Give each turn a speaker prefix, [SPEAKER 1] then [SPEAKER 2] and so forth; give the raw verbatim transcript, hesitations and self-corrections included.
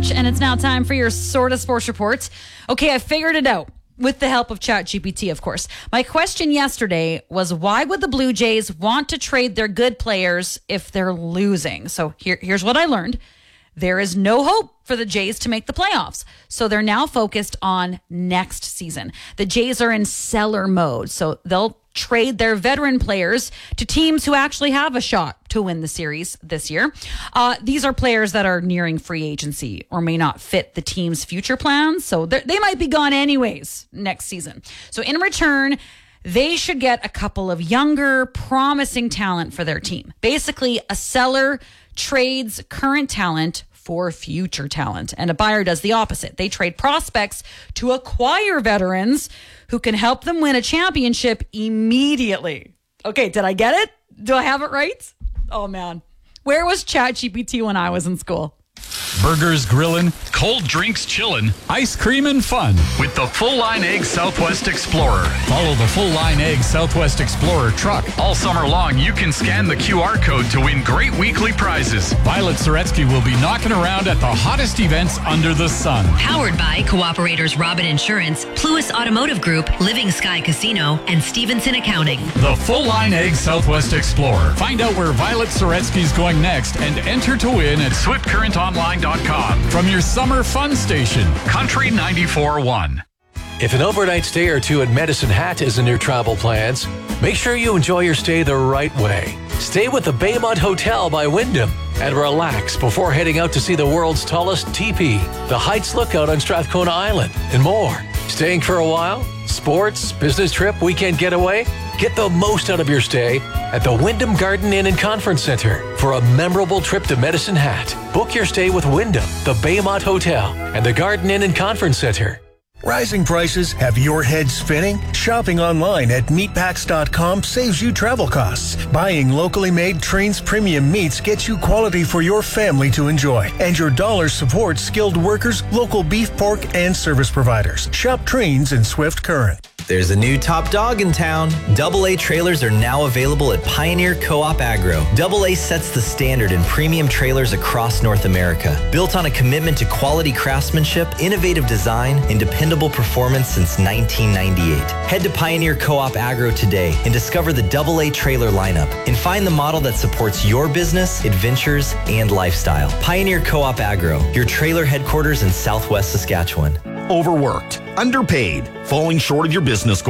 [SPEAKER 1] Rich, and it's now time for your Sort of Sports Report. Okay, I figured it out. With the help of ChatGPT, of course. My question yesterday was, why would the Blue Jays want to trade their good players if they're losing? So here, here's what I learned. There is no hope for the Jays to make the playoffs. So they're now focused on next season. The Jays are in seller mode. So they'll trade their veteran players to teams who actually have a shot to win the series this year. Uh, these are players that are nearing free agency or may not fit the team's future plans. So they might be gone anyways next season. So in return, they should get a couple of younger, promising talent for their team. Basically, a seller trades current talent for future talent, and a buyer does the opposite. They trade prospects to acquire veterans who can help them win a championship immediately. Okay, did I get it? Do I have it right? Oh, man. Where was ChatGPT when I was in school?
[SPEAKER 2] Burgers grillin',
[SPEAKER 3] cold drinks chillin',
[SPEAKER 2] ice cream and fun.
[SPEAKER 3] With the Full Line Egg Southwest Explorer.
[SPEAKER 2] Follow the Full Line Egg Southwest Explorer truck.
[SPEAKER 3] All summer long, you can scan the Q R code to win great weekly prizes.
[SPEAKER 2] Violet Soretsky will be knocking around at the hottest events under the sun.
[SPEAKER 4] Powered by Cooperators Robin Insurance, Pluis Automotive Group, Living Sky Casino, and Stevenson Accounting.
[SPEAKER 2] The Full Line Egg Southwest Explorer. Find out where Violet Soretsky's going next and enter to win at
[SPEAKER 3] swift current online dot com.
[SPEAKER 2] From your summer fun station,
[SPEAKER 3] Country ninety-four point one.
[SPEAKER 5] If an overnight stay or two at Medicine Hat is in your travel plans, make sure you enjoy your stay the right way. Stay with the Baymont Hotel by Wyndham and relax before heading out to see the world's tallest teepee, the Heights Lookout on Strathcona Island, and more. Staying for a while? Sports, business trip, weekend getaway? Get the most out of your stay at the Wyndham Garden Inn and Conference Center for a memorable trip to Medicine Hat. Book your stay with Wyndham, the Baymont Hotel, and the Garden Inn and Conference Center.
[SPEAKER 6] Rising prices have your head spinning? Shopping online at meatpacks dot com saves you travel costs. Buying locally made Trains Premium Meats gets you quality for your family to enjoy. And your dollar supports skilled workers, local beef, pork, and service providers. Shop Trains in Swift Current.
[SPEAKER 7] There's a new top dog in town. Double A trailers are now available at Pioneer Co-op Agro. Double A sets the standard in premium trailers across North America. Built on a commitment to quality craftsmanship, innovative design, and dependable performance since nineteen ninety-eight. Head to Pioneer Co-op Agro today and discover the Double A trailer lineup and find the model that supports your business, adventures, and lifestyle. Pioneer Co-op Agro, your trailer headquarters in Southwest Saskatchewan.
[SPEAKER 8] Overworked, underpaid, falling short of your business goals.